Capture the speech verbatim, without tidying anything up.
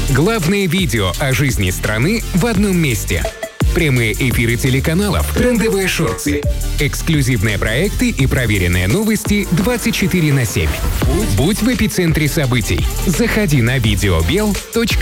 Главное видео о жизни страны в одном месте. Прямые эфиры телеканалов, трендовые шорты, эксклюзивные проекты и проверенные новости двадцать четыре на семь. Будь в эпицентре событий. Заходи на видеобел точка